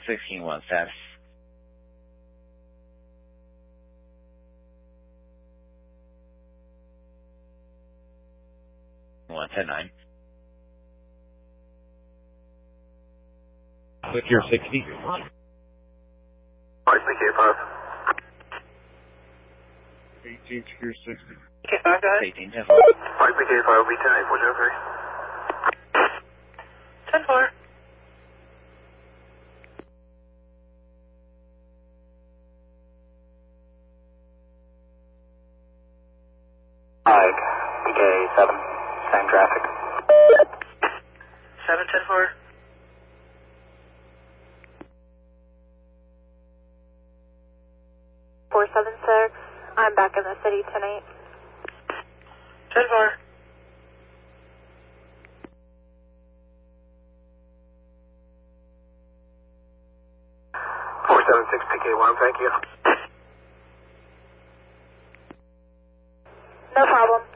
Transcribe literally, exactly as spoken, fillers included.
sixteen one status. one ten nine. Secure sixty. Alright, P K five. eighteen, secure sixty. P K five, guys. eighteen ten four. Alright, P K five will be ten eight four zero three. ten four. Alright, P K seven, same traffic. seven ten four. four seven six, I'm back in the city tonight. ten four. four seven six P K one, thank you. No problem.